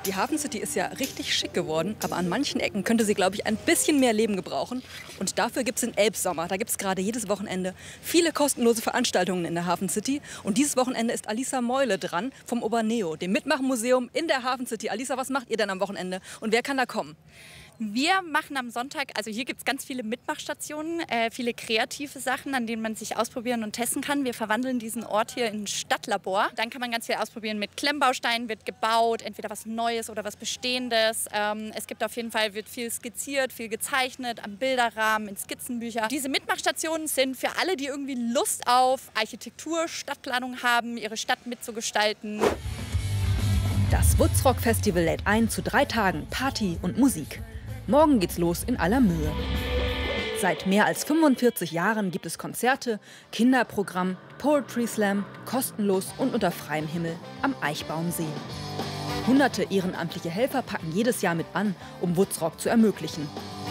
Die Hafen City ist ja richtig schick geworden, aber an manchen Ecken könnte sie, glaube ich, ein bisschen mehr Leben gebrauchen. Und dafür gibt es den Elbsommer. Da gibt es gerade jedes Wochenende viele kostenlose Veranstaltungen in der Hafen City. Und dieses Wochenende ist Alisa Meule dran vom Oberneo, dem Mitmachmuseum in der Hafen City. Alisa, was macht ihr denn am Wochenende und wer kann da kommen? Wir machen am Sonntag, also hier gibt es ganz viele Mitmachstationen, viele kreative Sachen, an denen man sich ausprobieren und testen kann. Wir verwandeln diesen Ort hier in ein Stadtlabor. Dann kann man ganz viel ausprobieren. Mit Klemmbausteinen wird gebaut, entweder was Neues oder was Bestehendes. Es gibt auf jeden Fall, wird viel skizziert, viel gezeichnet, am Bilderrahmen, in Skizzenbücher. Diese Mitmachstationen sind für alle, die irgendwie Lust auf Architektur, Stadtplanung haben, ihre Stadt mitzugestalten. Das Woodstock Festival lädt ein zu 3 Tagen Party und Musik. Morgen geht's los in aller Mühe. Seit mehr als 45 Jahren gibt es Konzerte, Kinderprogramm, Poetry Slam, kostenlos und unter freiem Himmel am Eichbaumsee. Hunderte ehrenamtliche Helfer packen jedes Jahr mit an, um Woodstock zu ermöglichen.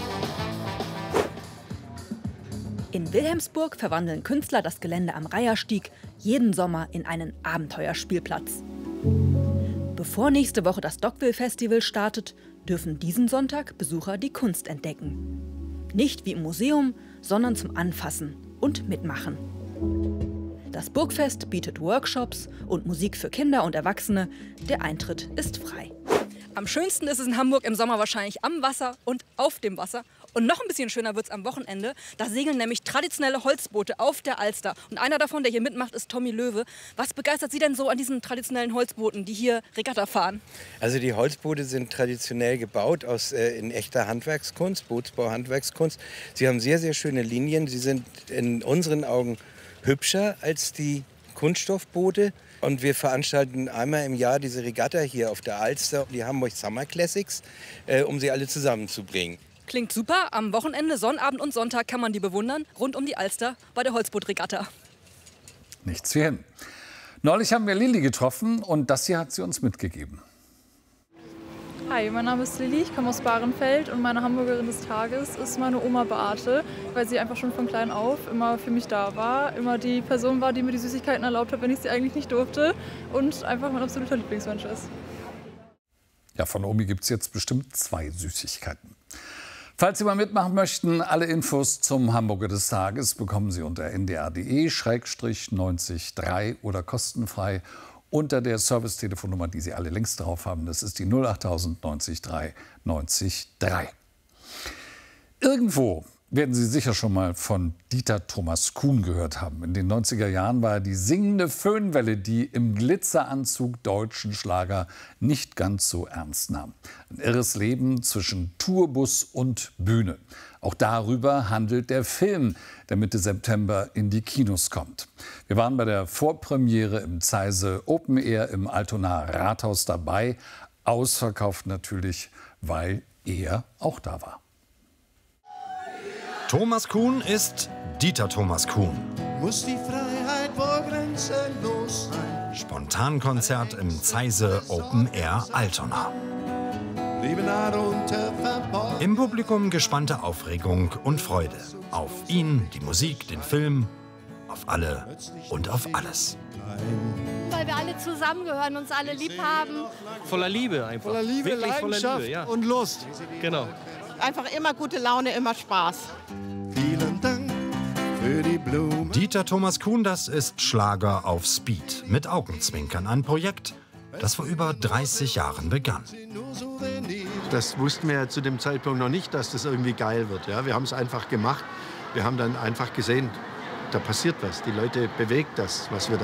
In Wilhelmsburg verwandeln Künstler das Gelände am Reiherstieg jeden Sommer in einen Abenteuerspielplatz. Bevor nächste Woche das Dockville Festival startet, dürfen diesen Sonntag Besucher die Kunst entdecken. Nicht wie im Museum, sondern zum Anfassen und Mitmachen. Das Burgfest bietet Workshops und Musik für Kinder und Erwachsene. Der Eintritt ist frei. Am schönsten ist es in Hamburg im Sommer wahrscheinlich am Wasser und auf dem Wasser. Und noch ein bisschen schöner wird es am Wochenende. Da segeln nämlich traditionelle Holzboote auf der Alster. Und einer davon, der hier mitmacht, ist Tommy Löwe. Was begeistert Sie denn so an diesen traditionellen Holzbooten, die hier Regatta fahren? Also die Holzboote sind traditionell gebaut in echter Handwerkskunst, Bootsbau-Handwerkskunst. Sie haben sehr, sehr schöne Linien. Sie sind in unseren Augen hübscher als die Kunststoffboote. Und wir veranstalten einmal im Jahr diese Regatta hier auf der Alster, die Hamburg Summer Classics, um sie alle zusammenzubringen. Klingt super. Am Wochenende, Sonnabend und Sonntag kann man die bewundern, rund um die Alster bei der Holzbootregatta. Nichts wie hin. Neulich haben wir Lilly getroffen und das hier hat sie uns mitgegeben. Hi, mein Name ist Lilly, ich komme aus Bahrenfeld und meine Hamburgerin des Tages ist meine Oma Beate, weil sie einfach schon von klein auf immer für mich da war, immer die Person war, die mir die Süßigkeiten erlaubt hat, wenn ich sie eigentlich nicht durfte und einfach mein absoluter Lieblingsmensch ist. Ja, von Omi gibt es jetzt bestimmt 2 Süßigkeiten. Falls Sie mal mitmachen möchten, alle Infos zum Hamburger des Tages bekommen Sie unter ndr.de/90.3 oder kostenfrei unter der Servicetelefonnummer, die Sie alle links drauf haben. Das ist die 08000 90 3 90 3. Irgendwo werden Sie sicher schon mal von Dieter Thomas Kuhn gehört haben. In den 90er Jahren war er die singende Föhnwelle, die im Glitzeranzug deutschen Schlager nicht ganz so ernst nahm. Ein irres Leben zwischen Tourbus und Bühne. Auch darüber handelt der Film, der Mitte September in die Kinos kommt. Wir waren bei der Vorpremiere im Zeise Open Air im Altonaer Rathaus dabei. Ausverkauft natürlich, weil er auch da war. Thomas Kuhn ist Dieter Thomas Kuhn. Muss die Freiheit wohl grenzenlos sein. Spontankonzert im Zeise Open Air Altona. Im Publikum gespannte Aufregung und Freude. Auf ihn, die Musik, den Film, auf alle und auf alles. Weil wir alle zusammengehören, uns alle lieb haben. Voller Liebe einfach. Voller Liebe, wirklich Leidenschaft voller Liebe, ja. und Lust. Genau. Einfach immer gute Laune, immer Spaß. Vielen Dank für die Blumen. Dieter Thomas Kuhn, das ist Schlager auf Speed. Mit Augenzwinkern, ein Projekt, das vor über 30 Jahren begann. Das wussten wir ja zu dem Zeitpunkt noch nicht, dass das irgendwie geil wird. Ja? Wir haben es einfach gemacht. Wir haben dann einfach gesehen, da passiert was. Die Leute bewegt das, was wir da